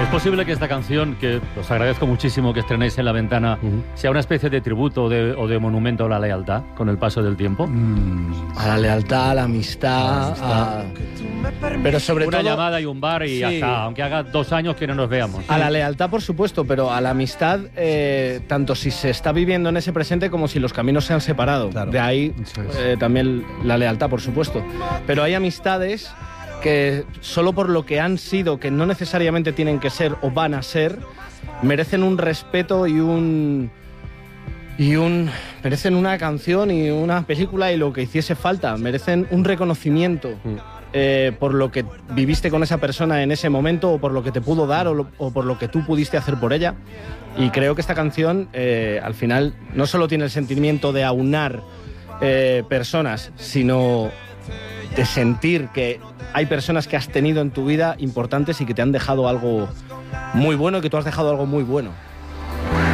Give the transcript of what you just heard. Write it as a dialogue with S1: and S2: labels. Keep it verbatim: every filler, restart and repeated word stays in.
S1: ¿Es posible que esta canción, que os agradezco muchísimo que estrenéis en La Ventana, uh-huh. sea una especie de tributo o de, o de monumento a la lealtad con el paso del tiempo?
S2: Mm. A la lealtad, a la amistad, a la amistad. A... pero sobre
S1: una
S2: todo...
S1: llamada y un bar y sí. ya está, aunque haga dos años que no nos veamos.
S2: A la lealtad, por supuesto, pero a la amistad, eh, tanto si se está viviendo en ese presente como si los caminos se han separado. Claro. De ahí eh, también la lealtad, por supuesto. Pero hay amistades que solo por lo que han sido, que no necesariamente tienen que ser o van a ser, merecen un respeto y un... y un... merecen una canción y una película y lo que hiciese falta. Merecen un reconocimiento mm. eh, por lo que viviste con esa persona en ese momento, o por lo que te pudo dar, o, lo, o por lo que tú pudiste hacer por ella. Y creo que esta canción, eh, al final, no solo tiene el sentimiento de aunar eh, personas, sino de sentir que hay personas que has tenido en tu vida importantes y que te han dejado algo muy bueno y que tú has dejado algo muy bueno.